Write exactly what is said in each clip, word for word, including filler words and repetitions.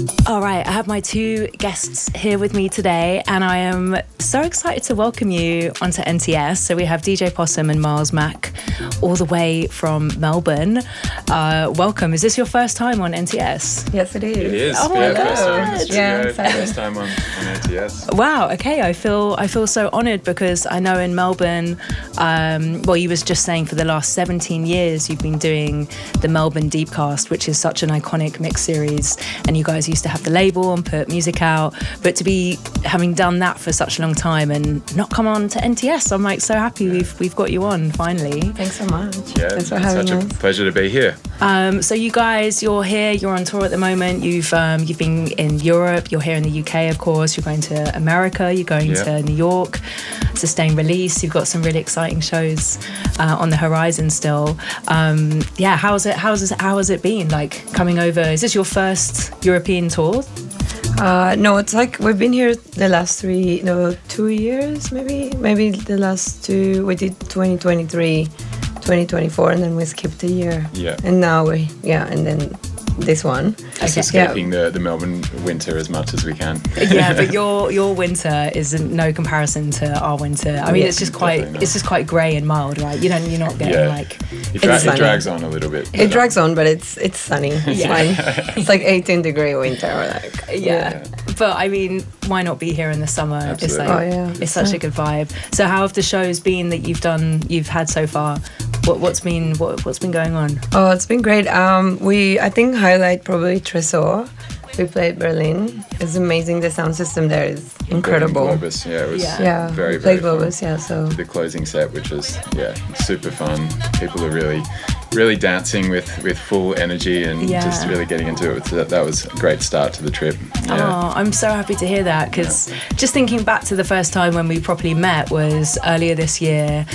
All right, I have my two guests here with me today, and I am so excited to welcome you onto N T S. So we have D J Possum and Miles Mack, all the way from Melbourne. Uh, welcome. Is this your first time on N T S? Yes, it is. It is. Oh my yeah, God. first time in the studio, Yeah, first time on, on N T S. Wow. Okay, I feel I feel so honoured because I know in Melbourne, um, well, you was just saying for the last seventeen years you've been doing the Melbourne Deepcast, which is such an iconic mix series, and you guys used to have the label and put music out. But to be having done that for such a long time and not come on to N T S, I'm like so happy we've we've got you on finally. Thanks so much. Yeah, Thanks it's for having such us. a pleasure to be here. Um, so you guys, you're here, you're on tour at the moment. You've um, you've been in Europe, you're here in the U K, of course. You're going to America, you're going Yeah. to New York. Sustained release. You've got some really exciting shows uh, on the horizon still. Um, yeah, how's it? How's it? How has it been? Like coming over? Is this your first European tour? Uh, no, it's like we've been here the last three, no, two years maybe. Maybe the last two. We did twenty twenty-three, twenty twenty-four, and then we skipped a year. Yeah. And now we, yeah, and then this one. Just Okay. escaping the, the Melbourne winter as much as we can. Yeah, but your your winter is no comparison to our winter. I mean, Yeah, it's just quite definitely not. it's just quite grey and mild, right? You don't you're not getting Yeah. like It, dra- It's it sunny. drags on a little bit. It drags on, but it's it's sunny. It's Yeah. fine. It's like eighteen degree winter. Or like yeah. But I mean, why not be here in the summer? It's Absolutely. like Oh, yeah. it's such a good vibe. So how have the shows been that you've done you've had so far? What what's been what what's been going on? Oh, it's been great. Um, we I think highlight probably Tresor. We played Berlin. It's amazing. The sound system there is incredible. Globus, yeah, it was Yeah. Yeah, very, we played very fun. Globus. Yeah, so The closing set, which was yeah, super fun. People are really, really dancing with, with full energy and Yeah. just really getting into it. So that, that was a great start to the trip. Yeah. Oh, I'm so happy to hear that because just thinking back to the first time when we properly met was earlier this year,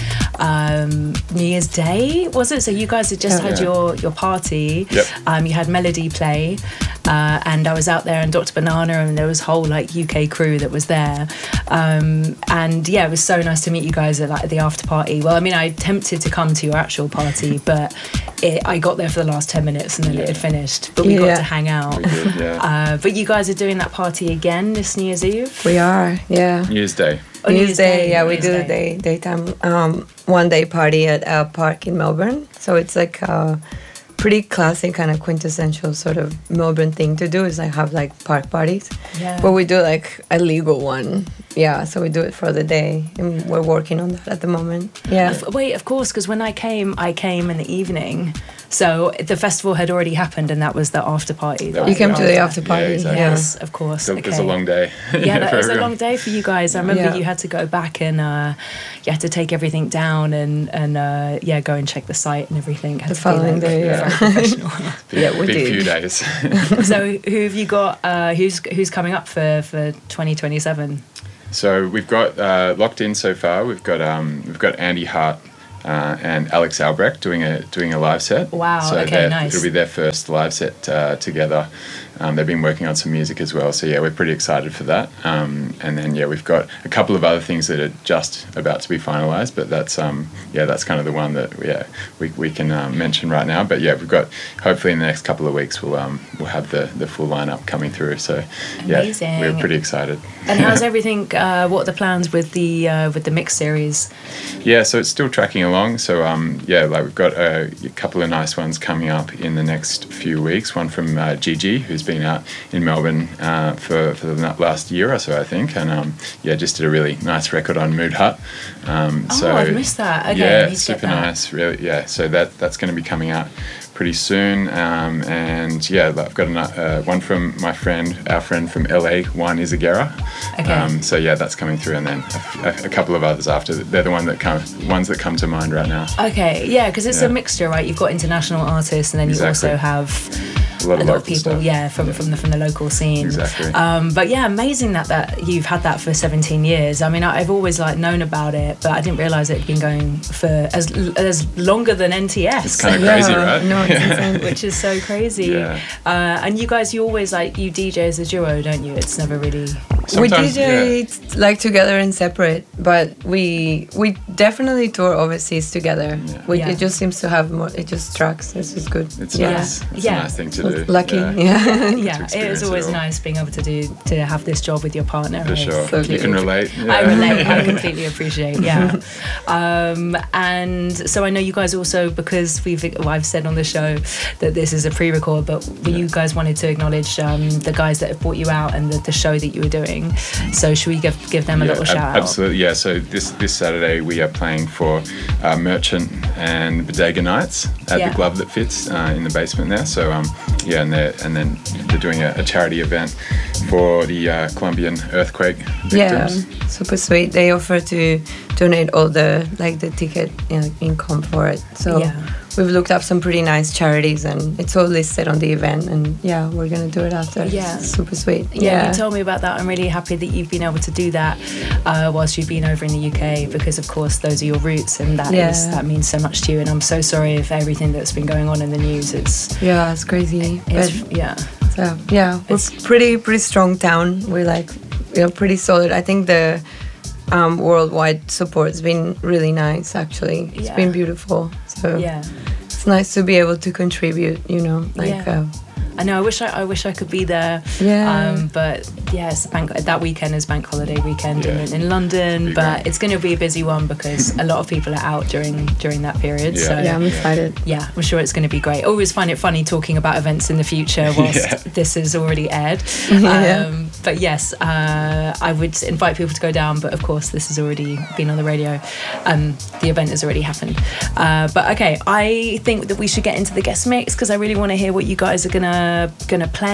um, New Year's Day, was it? So you guys had just Yeah. had Yeah. your, your party. Yep. Um, you had Melody play, uh, and I was out there and Doctor Banana, and there was a whole like U K crew that was there. Um, and yeah, it was so nice to meet you guys at like at the after party. Well, I mean, I attempted to come to your actual party, but it, I got there for the last ten minutes and then it had finished. But we got Yeah. to hang out. We did, yeah. Uh, but you guys are doing that party again this New Year's Eve? we are. Yeah. New Year's Day. Oh, New Year's Day, yeah, New we Year's do the Day. day daytime um, one day party at a park in Melbourne. So it's like a pretty classic kind of quintessential sort of Melbourne thing to do is like have like park parties. Yeah. But we do like a legal one. Yeah, so we do it for the day and we're working on that at the moment. Yeah. Of- Wait, of course, because when I came, I came in the evening. So the festival had already happened and that was the after party. That You was came to the Yeah, after party. exactly. Yeah. Yes, of course. So it was a okay. long day. Yeah, that for was a everyone. long day for you guys. I remember Yeah. you had to go back and uh, you had to take everything down and and uh, yeah, go and check the site and everything. Had The to be, following like, day, very yeah. professional. Big, Yeah, we big did. few days. So who have you got? Uh, who's who's coming up for for twenty twenty-seven? So we've got uh, locked in so far. We've got um, we've got Andy Hart uh, and Alex Albrecht doing a doing a live set. Wow, So okay, they're- nice. It'll be their first live set uh, together. Um, they've been working on some music as well. So yeah, we're pretty excited for that. Um, and then yeah, we've got a couple of other things that are just about to be finalised. But that's um, yeah, that's kind of the one that yeah we we can um, mention right now. But yeah, we've got hopefully in the next couple of weeks we'll um, we'll have the the full lineup coming through. So yeah, Amazing. we're pretty excited. And how's everything? Uh, what are the plans with the uh, with the mix series? Yeah, so it's still tracking along. So um, yeah, like we've got a, a couple of nice ones coming up in the next few weeks. One from uh, Gigi, who's been out in Melbourne uh, for for the last year or so, I think, and um, yeah, just did a really nice record on Mood Hut. Um, Oh, so I've missed that. Okay, I yeah, need to get super that. nice. Really, yeah. So that that's going to be coming out pretty soon. Um, and yeah, I've got an, uh, one from my friend, our friend from L A, Juan Izagera. Okay. Um, so yeah, that's coming through, and then a, a, a couple of others after. They're the one that come, ones that come to mind right now. Okay, yeah, because it's a Yeah. mixture, right? You've got international artists, and then you Exactly. also have A lot a of lot local of people, stuff. yeah, from from the from the local scene. Exactly. Um, but yeah, amazing that that you've had that for seventeen years. I mean, I- I've always like known about it, but I didn't realize it had been going for as as longer than N T S. It's kind of crazy, Yeah, right? no, it's insane. Which is so crazy. Yeah. Uh, and you guys, you always like you D J as a duo, don't you? It's never really. we Sometimes, D J like together and separate, but we we definitely tour overseas together. Yeah. We, Yeah. It just seems to have more. It just tracks. This is good. It's yeah. nice. It's Yeah. a nice thing to lucky. yeah, Yeah. Yeah, it is always all. nice being able to do to have this job with your partner. For It's sure. So You can good. relate. I Yeah. relate. I completely appreciate. Yeah. Um, and so I know you guys also, because we've well, I've said on the show that this is a pre-record, but you guys wanted to acknowledge um, the guys that have brought you out and the, the show that you were doing. So should we give give them a Yeah, little ab- shout out? Absolutely, yeah. So this this Saturday we are playing for uh, Merchant and Bodega Nights at Yeah. the Glove That Fits uh, in the basement there. So um, yeah, and they and then they're doing a, a charity event for the uh, Colombian earthquake Yeah, victims. super sweet. They offer to donate all the like the ticket, you know, income for it. So Yeah. we've looked up some pretty nice charities, and it's all listed on the event. And yeah, we're gonna do it after. Yeah. It's super sweet. Yeah, you told me about that. I'm really happy that you've been able to do that uh, whilst you've been over in the U K, because of course those are your roots, and that Yeah. is that means so much to you. And I'm so sorry if everything that's been going on in the news. It's, yeah, it's crazy. it's but yeah, so, yeah, we're it's- pretty pretty strong town. We're like, you know, pretty solid. I think the um, worldwide support's been really nice. Actually, it's Yeah. been beautiful. So yeah. it's nice to be able to contribute. You know, like. Yeah. Uh, I know. I wish I, I wish I could be there. Yeah. Um, but yeah, it's the bank. That weekend is bank holiday weekend Yeah. in, in London. Big But one. it's going to be a busy one because a lot of people are out during during that period. Yeah. So yeah, I'm excited. yeah, I'm sure it's going to be great. I always find it funny talking about events in the future whilst Yeah. this is already aired. Yeah. Um, but yes, uh, I would invite people to go down. But of course, this has already been on the radio. Um, the event has already happened. Uh, but okay, I think that we should get into the guest mix because I really want to hear what you guys are gonna gonna play.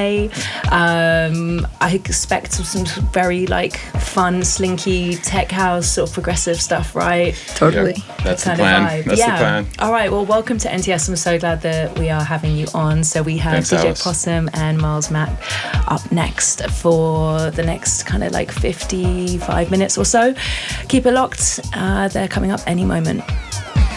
Um, I expect some very like fun, slinky tech house sort of progressive stuff, right? Totally. Yep, that's the Kind of plan. vibe. That's yeah. the plan. All right. Well, welcome to N T S. I'm so glad that we are having you on. So we have Thanks, D J Alice. Possum and Miles Mack up next for the next kind of like fifty-five minutes or so. Keep it locked. Uh, they're coming up any moment.